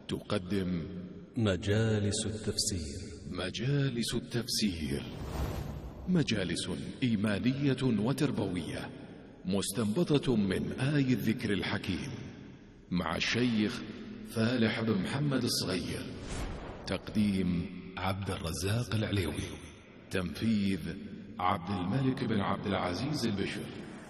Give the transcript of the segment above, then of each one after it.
تقدم مجالس التفسير. مجالس التفسير مجالس إيمانية وتربوية مستنبطة من آي الذكر الحكيم مع الشيخ فالح بن محمد الصغير. تقديم عبد الرزاق العليوي. تنفيذ عبد الملك بن عبد العزيز البشر.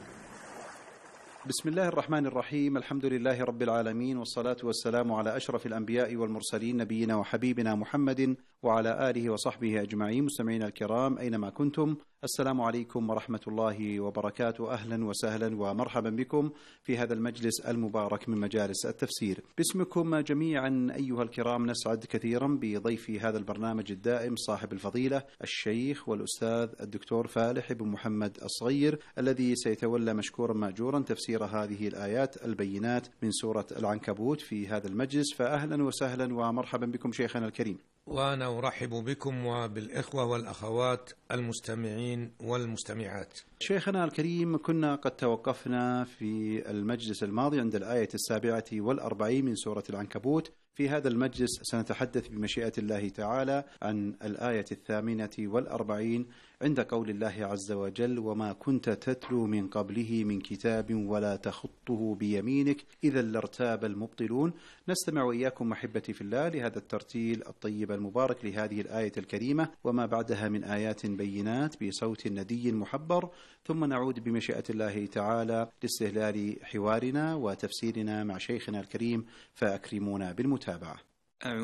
بسم الله الرحمن الرحيم. الحمد لله رب العالمين، والصلاة والسلام على أشرف الأنبياء والمرسلين، نبينا وحبيبنا محمد وعلى آله وصحبه أجمعين. مستمعين الكرام أينما كنتم، السلام عليكم ورحمة الله وبركاته. أهلا وسهلا ومرحبا بكم في هذا المجلس المبارك من مجالس التفسير. باسمكم جميعا أيها الكرام نسعد كثيرا بضيف هذا البرنامج الدائم صاحب الفضيلة الشيخ والأستاذ الدكتور فالح بن محمد الصغير، الذي سيتولى مشكورا مأجورا تفسير هذه الآيات البينات من سورة العنكبوت في هذا المجلس. فأهلا وسهلا ومرحبا بكم شيخنا الكريم. وأنا أرحب بكم وبالإخوة والأخوات المستمعين والمستمعات. شيخنا الكريم، كنا قد توقفنا في المجلس الماضي عند الآية 47 من سورة العنكبوت. في هذا المجلس سنتحدث بمشيئة الله تعالى عن الآية 48 عند قول الله عز وجل: وما كنت تتلو من قبله من كتاب ولا تخطه بيمينك إذا لارتاب المبطلون. نستمع وإياكم محبتي في الله لهذا الترتيل الطيب المبارك لهذه الآية الكريمة وما بعدها من آيات بينات بصوت ندي محبر، ثم نعود بمشيئة الله تعالى لاستهلال حوارنا وتفسيرنا مع شيخنا الكريم، فأكرمونا بالمتابعة.